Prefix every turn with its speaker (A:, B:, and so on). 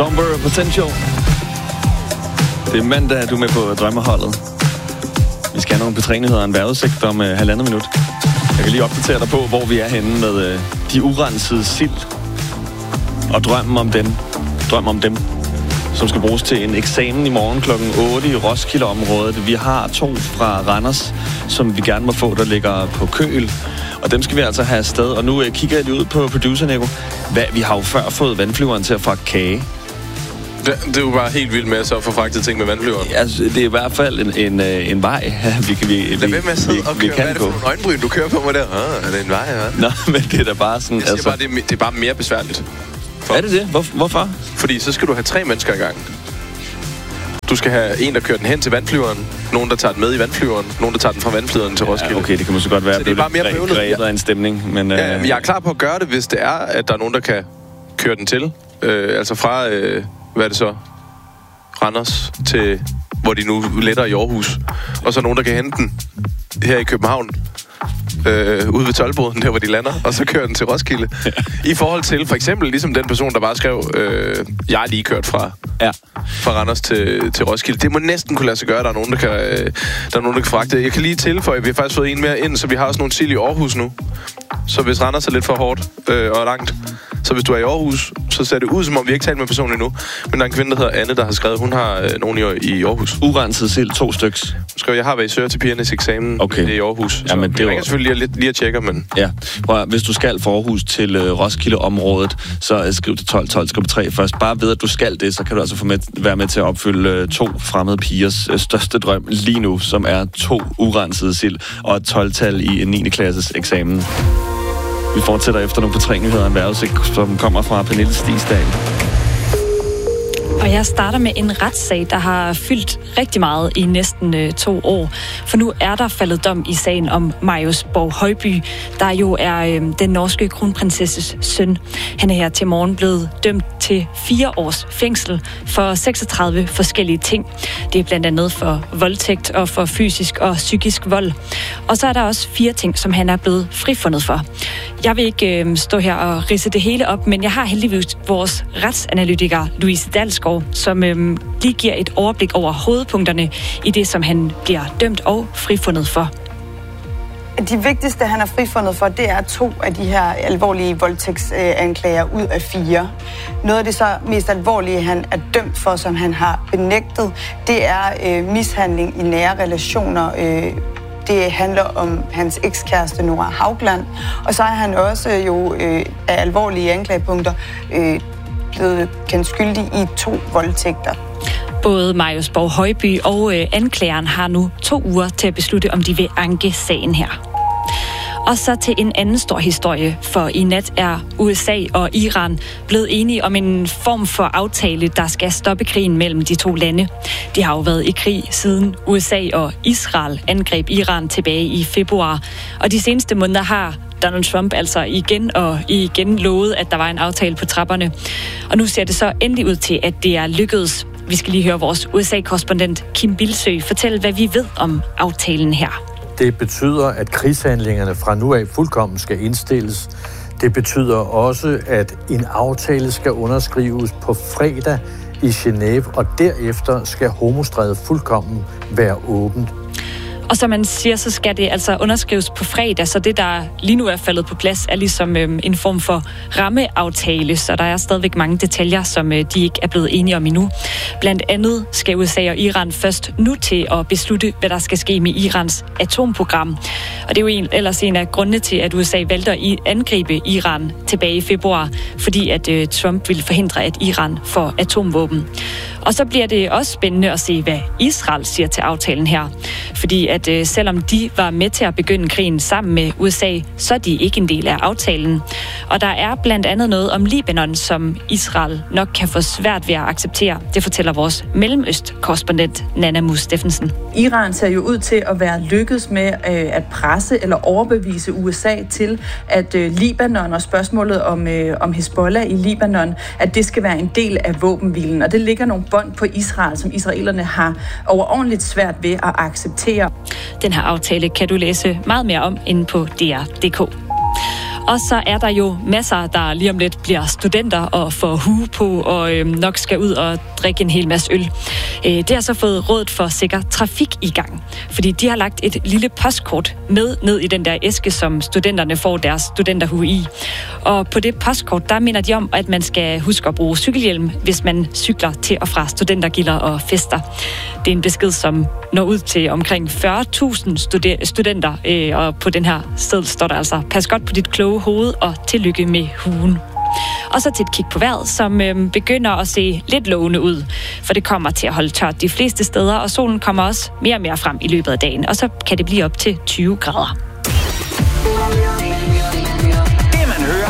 A: Somber Potential. Det er mandag, du er med på drømmeholdet. Vi skal have nogle betræningsheder og en vejrudsigt om 1,5 minut. Jeg kan lige opdatere dig på, hvor vi er henne med de urensede sild. Og drømmen om dem, som skal bruges til en eksamen i morgen kl. 8 i Roskilde-området. Vi har 2 fra Randers, som vi gerne må få, der ligger på køl. Og dem skal vi altså have afsted. Og nu kigger jeg lige ud på producer, Nico. Vi har jo før fået vandflyveren til at få kage.
B: Det er jo bare helt vildt med at så få fragtet ting med vandflyveren.
A: Altså, det er i hvert fald en vej, vi kan
B: Lad være med at sidde og køre. Hvad er det for nogle øjenbryn, du kører på mig der? Er det en vej, ja?
A: Nå, men det er da bare sådan...
B: Jeg siger bare, det er bare mere besværligt.
A: Er det? Hvorfor?
B: Fordi så skal du have 3 mennesker i gang. Du skal have en, der kører den hen til vandflyveren, nogen, der tager den med i vandflyveren, nogen, der tager den fra vandflyveren til Roskilde.
A: Okay, det kan måske godt være,
B: så det er bare mere bøvlet.
A: Grebet af en stemning. Men,
B: jeg er klar på at gøre det, hvis det er, at der er nogen, der kan køre den til. Altså fra, hvad er det så? Randers til, hvor de nu letter i Aarhus. Og så nogen, der kan hente den her i København. Ude ved toldboden, der hvor de lander, og så kører den til Roskilde. I forhold til, for eksempel, ligesom den person, der bare skrev, jeg er lige kørt fra Randers til Roskilde. Det må næsten kunne lade sig gøre, der er nogen, der kan fragte. Jeg kan lige tilføje, vi har faktisk fået en mere ind, så vi har også nogle sild i Aarhus nu. Så hvis Randers er lidt for hårdt og langt, så hvis du er i Aarhus, så ser det ud, som om vi ikke taler med personen endnu. Men der er en kvinde, der hedder Anne, der har skrevet, hun har nogen i Aarhus.
A: Urenset sild, 2 styks.
B: Jeg har været i Søger til pigernes eksamen.
A: Okay.
B: Det er i Aarhus.
A: Ja, men det
B: jeg kan selvfølgelig lige at tjekke, men...
A: Ja, prøv, hvis du skal fra Aarhus til Roskilde-området, så skriv til 12 skriv 3 først. Bare ved, at du skal det, så kan du altså være med til at opfylde 2 fremmede pigers største drøm lige nu, som er 2 urensede sild og et 12-tal i en 9. klasses eksamen. Vi fortsætter efter nogle betræningsheder af en vejrudsigt, som kommer fra Pernille Stigsdal.
C: Og jeg starter med en retssag, der har fyldt rigtig meget i næsten 2 år. For nu er der faldet dom i sagen om Marius Borg Højby, der jo er den norske kronprinsesses søn. Han er her til morgen blevet dømt til 4 års fængsel for 36 forskellige ting. Det er blandt andet for voldtægt og for fysisk og psykisk vold. Og så er der også 4 ting, som han er blevet frifundet for. Jeg vil ikke stå her og ridse det hele op, men jeg har heldigvis vores retsanalytiker Louise Dalsgaard, som lige giver et overblik over hovedpunkterne i det, som han bliver dømt og frifundet for.
D: De vigtigste, han er frifundet for, det er 2 af de her alvorlige voldtægtsanklager ud af 4. Noget af det så mest alvorlige, han er dømt for, som han har benægtet, det er mishandling i nære relationer. Det handler om hans ekskæreste Nora Haugland. Og så er han også af alvorlige anklagepunkter blevet kendt skyldig i 2 voldtægter.
C: Både Marius Borg Højby og anklageren har nu 2 uger til at beslutte, om de vil anke sagen her. Og så til en anden stor historie, for i nat er USA og Iran blevet enige om en form for aftale, der skal stoppe krigen mellem de 2 lande. De har jo været i krig siden USA og Israel angreb Iran tilbage i februar. Og de seneste måneder har Donald Trump altså igen lovet, at der var en aftale på trapperne. Og nu ser det så endelig ud til, at det er lykkedes. Vi skal lige høre vores USA-korrespondent Kim Bilsø fortælle, hvad vi ved om aftalen her.
E: Det betyder, at krigshandlingerne fra nu af fuldkommen skal indstilles. Det betyder også, at en aftale skal underskrives på fredag i Genève, og derefter skal Hormuzstrædet fuldkommen være åbent.
C: Og som man siger, så skal det altså underskrives på fredag, så det, der lige nu er faldet på plads, er ligesom en form for rammeaftale, så der er stadigvæk mange detaljer, som de ikke er blevet enige om endnu. Blandt andet skal USA og Iran først nu til at beslutte, hvad der skal ske med Irans atomprogram. Og det er jo ellers en af grundene til, at USA valgte at angribe Iran tilbage i februar, fordi at Trump ville forhindre, at Iran får atomvåben. Og så bliver det også spændende at se, hvad Israel siger til aftalen her. Fordi at selvom de var med til at begynde krigen sammen med USA, så er de ikke en del af aftalen. Og der er blandt andet noget om Libanon, som Israel nok kan få svært ved at acceptere. Det fortæller vores Mellemøst-korrespondent Nana Mus Steffensen.
F: Iran ser jo ud til at være lykkedes med at presse eller overbevise USA til, at Libanon og spørgsmålet om Hezbollah i Libanon, at det skal være en del af våbenhvilen. Og det ligger nogle bånd på Israel, som israelerne har overordentligt svært ved at acceptere.
C: Den her aftale kan du læse meget mere om inde på DR.dk. Og så er der jo masser, der lige om lidt bliver studenter og får hue på og nok skal ud og drikke en hel masse øl. Det har så fået Rådet for Sikker Trafik i gang, fordi de har lagt et lille postkort med ned i den der æske, som studenterne får deres studenterhue i. Og på det postkort, der minder de om, at man skal huske at bruge cykelhjelm, hvis man cykler til og fra studentergilder og fester. Det er en besked, som når ud til omkring 40.000 studenter, og på den her sted står der altså, pas godt på dit kloge hoved og tillykke med huen. Og så til et kig på vejret, som begynder at se lidt lovende ud, for det kommer til at holde tørt de fleste steder, og solen kommer også mere og mere frem i løbet af dagen, og så kan det blive op til 20 grader.